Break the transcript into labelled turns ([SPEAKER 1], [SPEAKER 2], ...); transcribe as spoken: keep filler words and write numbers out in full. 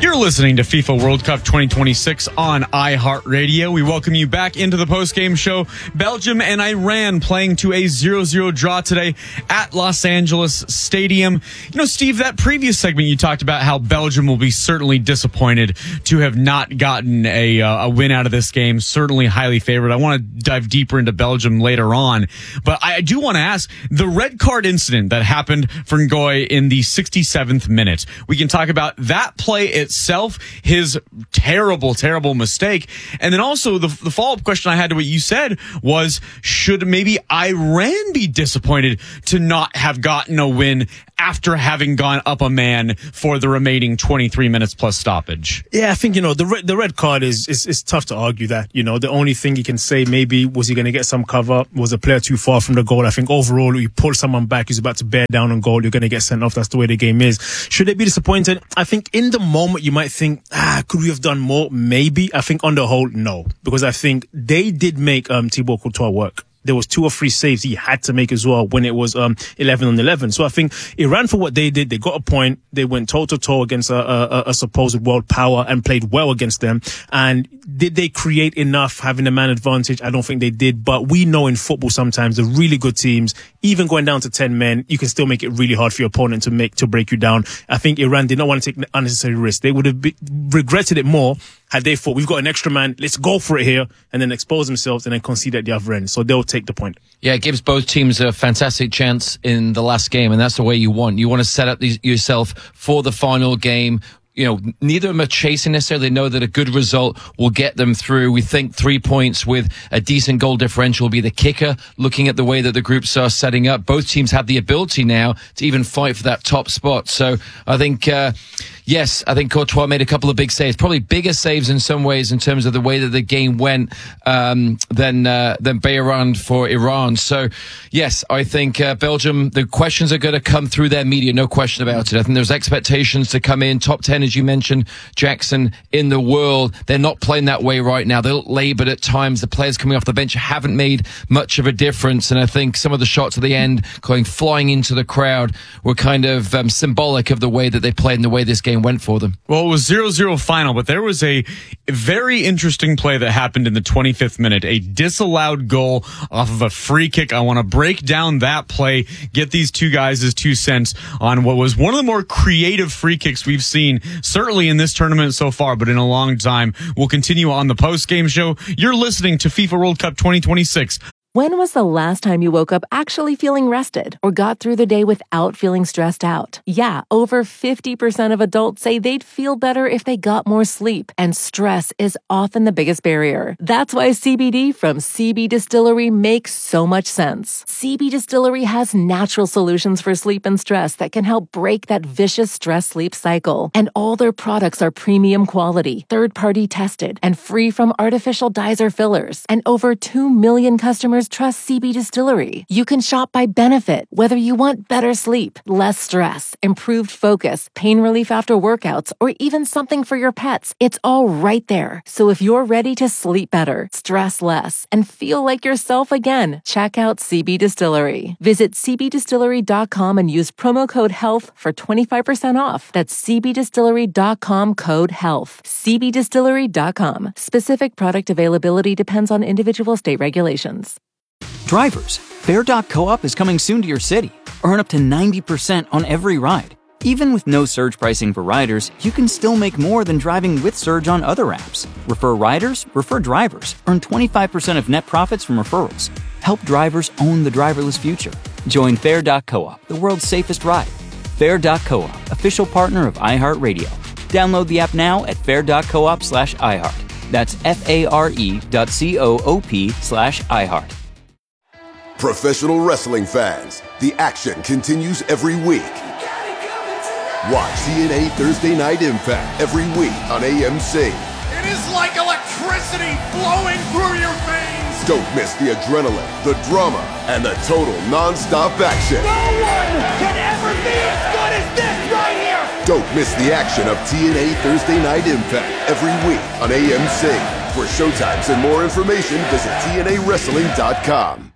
[SPEAKER 1] You're listening to FIFA World Cup twenty twenty-six on iHeartRadio. We welcome you back into the post-game show. Belgium and Iran playing to a zero zero draw today at Los Angeles Stadium. You know, Steve, that previous segment you talked about how Belgium will be certainly disappointed to have not gotten a, uh, a win out of this game. Certainly highly favored. I want to dive deeper into Belgium later on. But I do want to ask, the red card incident that happened for Ngoy in the sixty-seventh minute. We can talk about that play itself, his terrible, terrible mistake. And then also the, the follow-up question I had to what you said was, should maybe Iran be disappointed to not have gotten a win after having gone up a man for the remaining twenty-three minutes plus stoppage?
[SPEAKER 2] Yeah, I think, you know, the red, the red card is, is, is tough to argue that. You know, the only thing you can say maybe was he going to get some cover? Was a player too far from the goal? I think overall, you pull someone back who's about to bear down on goal, you're going to get sent off. That's the way the game is. Should they be disappointed? I think in the moment you might think, ah, could we have done more? Maybe. I think on the whole, no. Because I think they did make um, Thibaut Courtois work. There was two or three saves he had to make as well when it was um, eleven on eleven. So I think Iran, for what they did, they got a point. They went toe-to-toe against a, a, a supposed world power and played well against them. And did they create enough having a man advantage? I don't think they did. But we know in football sometimes the really good teams, even going down to ten men, you can still make it really hard for your opponent to make to break you down. I think Iran did not want to take unnecessary risks. They would have be, regretted it more had they thought, we've got an extra man, let's go for it here, and then expose themselves and then concede at the other end. So they'll take the point.
[SPEAKER 3] Yeah, it gives both teams a fantastic chance in the last game, and that's the way you want. You want to set up these, yourself for the final game. You know, neither of them are chasing necessarily. They know that a good result will get them through. We think three points with a decent goal differential will be the kicker, looking at the way that the groups are setting up. Both teams have the ability now to even fight for that top spot. So I think, uh, yes, I think Courtois made a couple of big saves, probably bigger saves in some ways in terms of the way that the game went um, than uh, than Bayram for Iran. So, yes, I think uh, Belgium, the questions are going to come through their media, no question about it. I think there's expectations to come in, top ten, as you mentioned, Jackson, in the world. They're not playing that way right now. They look laboured at times. The players coming off the bench haven't made much of a difference, and I think some of the shots at the end going flying into the crowd were kind of um, symbolic of the way that they played and the way this game went for them.
[SPEAKER 1] Well, it was zero zero final, but there was a very interesting play that happened in the twenty-fifth minute, a disallowed goal off of a free kick. I want to break down that play, get these two guys' two cents on what was one of the more creative free kicks we've seen, certainly in this tournament so far, but in a long time. We'll continue on the post-game show. You're listening to FIFA World Cup twenty twenty-six.
[SPEAKER 4] When was the last time you woke up actually feeling rested or got through the day without feeling stressed out? Yeah, over fifty percent of adults say they'd feel better if they got more sleep, and stress is often the biggest barrier. That's why C B D from C B Distillery makes so much sense. C B Distillery has natural solutions for sleep and stress that can help break that vicious stress-sleep cycle. And all their products are premium quality, third-party tested, and free from artificial dyes or fillers. And over two million customers trust C B Distillery. You can shop by benefit, whether you want better sleep, less stress, improved focus, pain relief after workouts, or even something for your pets. It's all right there. So if you're ready to sleep better, stress less, and feel like yourself again, check out C B Distillery. Visit c b distillery dot com and use promo code HEALTH for twenty-five percent off. That's c b distillery dot com code HEALTH. c b distillery dot com. Specific product availability depends on individual state regulations.
[SPEAKER 5] Drivers, Fair dot coop is coming soon to your city. Earn up to ninety percent on every ride. Even with no surge pricing for riders, you can still make more than driving with Surge on other apps. Refer riders, refer drivers. Earn twenty-five percent of net profits from referrals. Help drivers own the driverless future. Join Fair dot coop, the world's safest ride. Fair dot coop, official partner of iHeartRadio. Download the app now at fair dot coop slash iHeart. That's F-A-R-E dot C-O-O-P slash iHeart.
[SPEAKER 6] Professional wrestling fans, the action continues every week. Watch T N A Thursday Night Impact every week on A M C.
[SPEAKER 7] It is like electricity flowing through your veins.
[SPEAKER 6] Don't miss the adrenaline, the drama, and the total non-stop action.
[SPEAKER 7] No one can ever be as good as this right here.
[SPEAKER 6] Don't miss the action of T N A Thursday Night Impact every week on A M C. For showtimes and more information, visit T N A wrestling dot com.